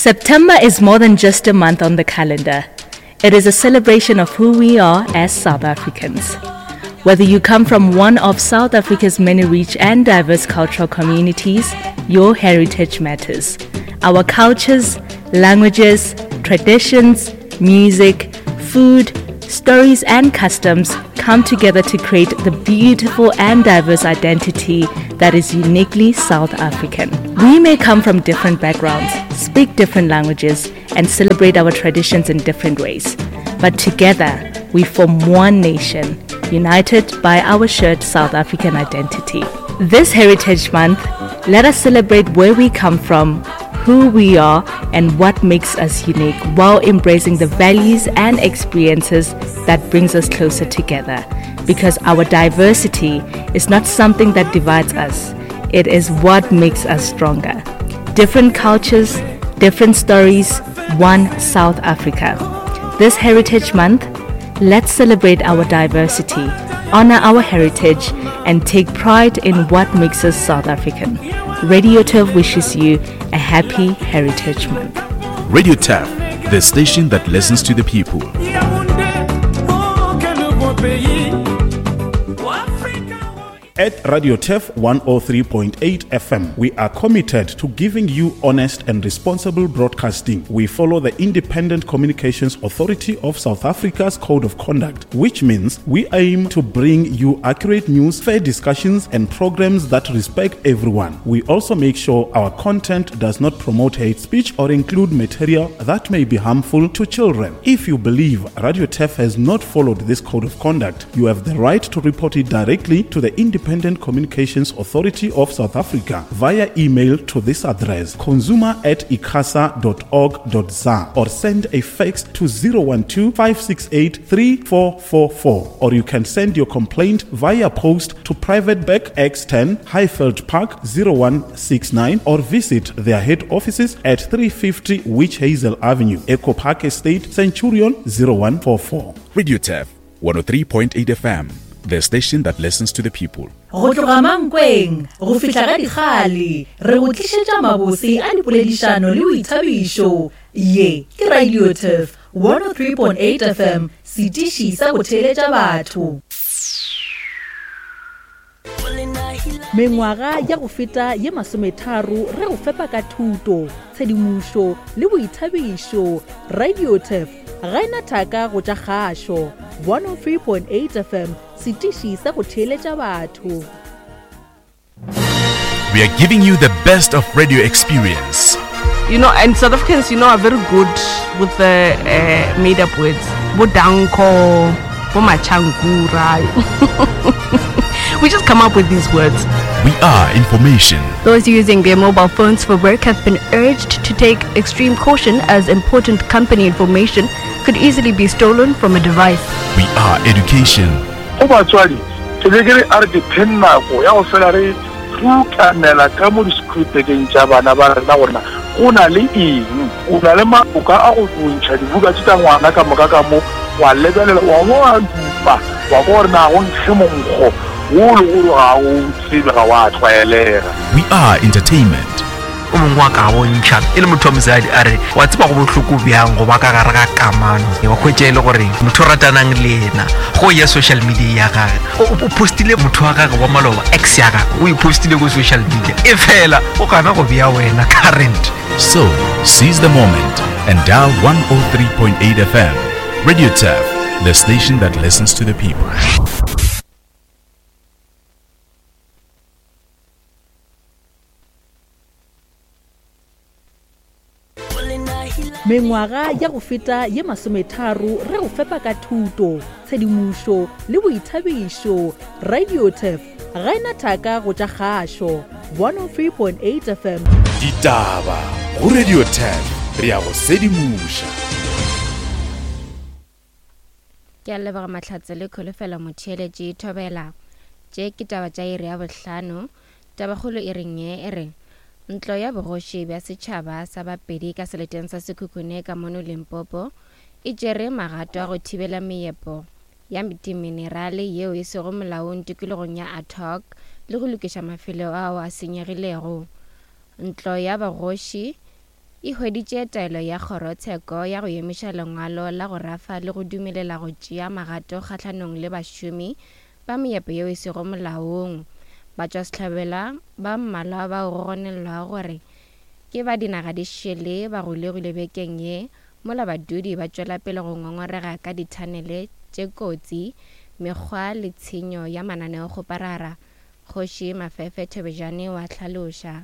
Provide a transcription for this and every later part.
September is more than just a month on the calendar. It is a celebration of who we are as South Africans. Whether you come from one of South Africa's many rich and diverse cultural communities, your heritage matters. Our cultures, languages, traditions, music, food, stories and customs come together to create the beautiful and diverse identity that is uniquely South African. We may come from different backgrounds, speak different languages, and celebrate our traditions in different ways. But together, we form one nation, united by our shared South African identity. This Heritage Month, let us celebrate where we come from, who we are, and what makes us unique, while embracing the values and experiences that brings us closer together. Because our diversity is not something that divides us, it is what makes us stronger. Different cultures, different stories, one South Africa. This Heritage Month, let's celebrate our diversity, honor our heritage, and take pride in what makes us South African. Radio TEF wishes you a happy Heritage Month. Radio TEF, the station that listens to the people. At Radio TEF 103.8 FM, we are committed to giving you honest and responsible broadcasting. We follow the Independent Communications Authority of South Africa's Code of Conduct, which means we aim to bring you accurate news, fair discussions, and programs that respect everyone. We also make sure our content does not promote hate speech or include material that may be harmful to children. If you believe Radio TEF has not followed this Code of Conduct, you have the right to report it directly to the Independent Communications Authority of South Africa via email to this address, consumer@icasa.org.za, or send a fax to 012-568-3444, or you can send your complaint via post to Private Bag X10, Highfield Park 0169, or visit their head offices at 350 Witch Hazel Avenue, Echo Park Estate, Centurion 0144. Radio TEF 103.8 FM, the station that listens to the people. Go tloga Mankweng go fihla ka dikgale re go tlisetša mabose a dipoledišano le boithabišo. Ye ke Radio TEF 103.8 FM, setiši sa go theeletša batho. Mengwaga ya go feta ye 30 re go fepa ka thuto, tshedimošo le boithabišo. Radio TEF ga ena thaka go tša kgašo. 103.8 FM, setiši sa go theeletša batho. We are giving you the best of radio experience. And South Africans, are very good with the made-up words. Bodanko, bomachangura. We just come up with these words. We are information. Those using their mobile phones for work have been urged to take extreme caution, as important company information could easily be stolen from a device. We are education. We are entertainment. Mongwa ka bontšha e le motho wa mosadi a re wa tseba go bohloko bjang go ba ka gare ga kamano wa khwetša e le gore motho ratanang le ena go ya social media ya gage o postile motho wa gage wa maloba ex ya gage o ipostile go social media e fela o kana go bia wena current. So seize the moment and dial 103.8 FM. Radio TEF, the station that listens to the people. Mengwaga ya go feta ye 30 re go fepa ka thuto, tshedimošo le boithabišo. Radio TEF ga ena thaka go tša kgašo. 103.8 FM. Ditaba go Radio TEF, re a go sedimuša. Ke a leboga Mahlatse le Kholofela Motheeletši Thobela. Tše ke taba tša iri ya bohlano. Tabakgolo e reng ye e reng ntlo ya bogoši bja setšhaba sa Bapedi ka seleteng sa Sekhukhune ka mono Limpopo e tšere magato a go thibela meepo ya diminerale yeo e sego molaong tikologong ya ad hoc le go lokiša mafelo ao a senyegilego. Ntlo ya bogoši e hweditše taelo ya kgorotsheko ya go emiša lengwalo la go rafa le go dumelela go tšea magato kgatlhanong le bašomi ba meepo yeo e sego molaong. Batšwasehlabela ba mmalwa ba go gonelelwa gore ke ba dinaga di šele ba golegile bekeng ye mola badudi ba tšwela pele go ngongorega ka dithanele tše kotsi, mekgwa le tshenyo ya mananeo go parara. Kgoši Mafefe Thobejane wa hlaloša.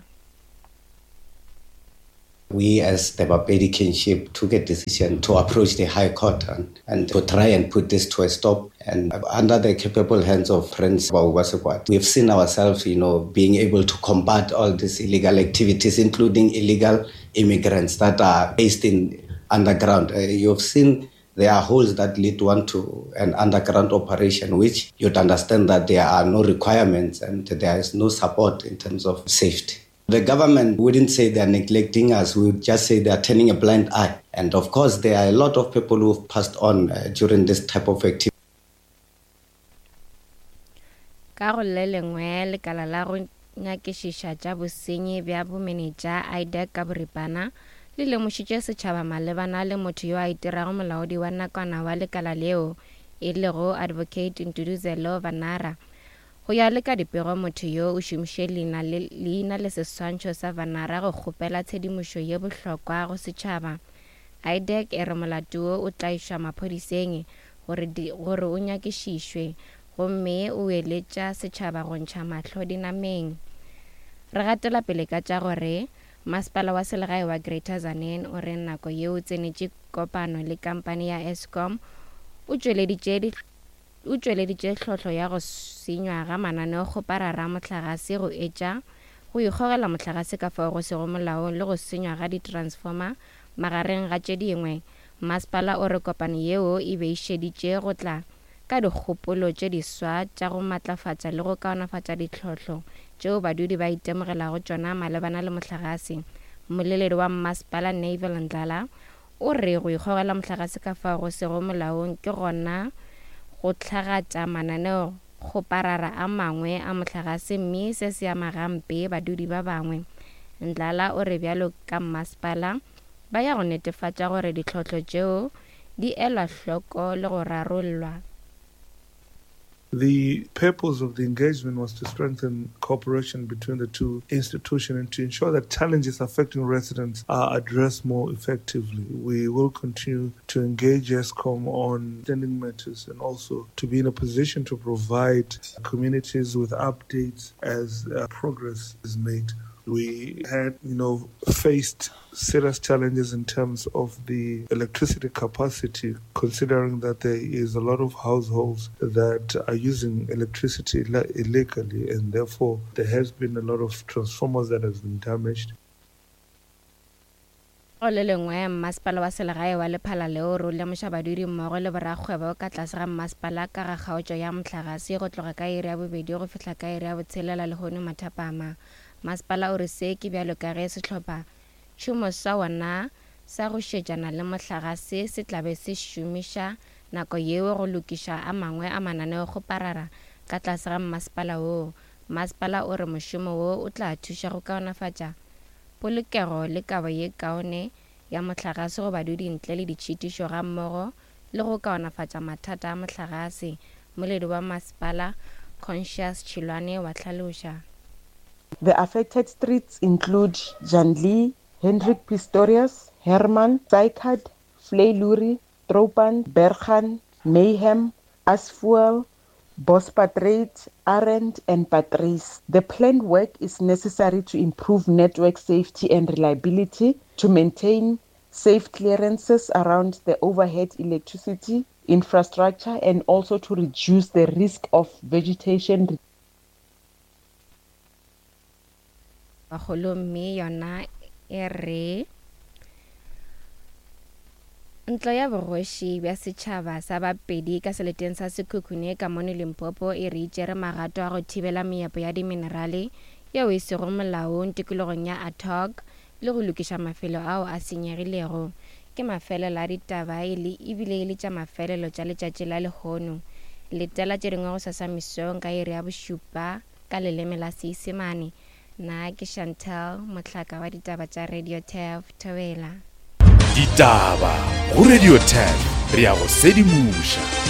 We as the Bapedi Kinship took a decision to approach the High Court and to try and put this to a stop. And under the capable hands of Prince Bawubasekwati, we've seen ourselves, being able to combat all these illegal activities, including illegal immigrants that are based in underground. You've seen there are holes that lead one to an underground operation, which you'd understand that there are no requirements and there is no support in terms of safety. The government wouldn't say they're neglecting us, we would just say they're turning a blind eye. And of course, there are a lot of people who've passed on during this type of activity. Ka go le lengwe lekala la go nyakišiša tša bosenyi bja bomenetša IDEC ka boripana le lemošitše setšhaba malebana le motho yo a itirago molaodi wa nakwana wa lekala leo e lego Advocate Ntuduzelo Vanara. Go ya le ka dipego motho yo o šomiše leina le seswantšho sa Vanara go kgopela tshedimošo ye bohlokwa go setšhaba. IDEC e re molato wo o tlaišwa maphodiseng gore o nyakišišwe gomme o eletša setšhaba go ntšha mahlo dinameng. Re gatela pele ka tša gore Masepala wa selegae wa Greater Tzaneen o re nako yeo o tsenetše kopano le kampane ya Eskom o tšweleditše tlhotlho ya go senywa ga mananeo go parara motlagase go etša go ikgogela motlagase ka fao go sego molaong le go senywa ga di-transformer magareng ga tše dingwe. Masepala o re kopano yeo e beišeditše go tla ka dikgopolo tše diswa tša go matlafatša le go kaonafatša ditlhotlho tšeo badudi ba itemogelago tšona malebana le motlagase. Moleledi wa Masepala Neville Ndlala o re go ikgogela motlagase ka fao go sego molaong ke gona go tlhagatša mananeo go parara a mangwe a motlagase mme se se ama gampe badudi ba bangwe. Ndlala o re bjalo ka Masepala ba ya go netefatša gore ditlhotlho tšeo di elwa hloko le go rarollwa. The purpose of the engagement was to strengthen cooperation between the two institutions and to ensure that challenges affecting residents are addressed more effectively. We will continue to engage Eskom on standing matters and also to be in a position to provide communities with updates as progress is made. We had, faced serious challenges in terms of the electricity capacity, considering that there is a lot of households that are using electricity illegally, and therefore there has been a lot of transformers that have been damaged. O le lengwe Masepala wa selegae wa lephala leo ro lemoša badudi mmogo le borakgwebo ka tlase ga Masepala ka ga kgaotšo ya motlagase go tloga ka iri ya bobedi go fihla ka iri ya botshelela lehono mathapama. Masepala o re se ke bjalo ka ge sehlopha tšhomo sa wona sa go šetšana le motlagase se tlabe se šomiša nako yeo go lokiša a mangwe a mananeo go parara ka tlase ga Masepala woo. Masepala o re mošomo woo o tla thuša go kaonafatša polokego le kabo ye kaone ya motlagase go badudi ntle le ditšhitišo ga mmogo le go kaonafatša mathata a motlagase. Moledi wa Masepala Conscious Chilwane wa hlaloša. The affected streets include Janli, Hendrik Pistorius, Herman, Saikad, Vleiluri, Tropan, Bergan, Mayhem, Asfuel, Bospatrate, Arendt, and Patrice. The planned work is necessary to improve network safety and reliability, to maintain safe clearances around the overhead electricity infrastructure, and also to reduce the risk of vegetation. Bagolo mme yona e re ntlo ya bogoši bja setšhaba sa Bapedi ka seleteng sa Sekhukhune ka mone Limpopo e re itšere magato a go thibela meepo ya diminerale yeo e sego molaong tikologong ya Atog le go lokiša mafelo ao a senyegilego ke mafelo la ditaba ebile e le tša mafelelo tša letšatši la lehono. Letela tše dingwe go sasa mesong ka iri ya bošupa ka leleme la Seesimane. na ke Chantel motlhaka wa ditaba tša Radio TEF Thobela. Ditaba go Radio TEF re a go sedimuša.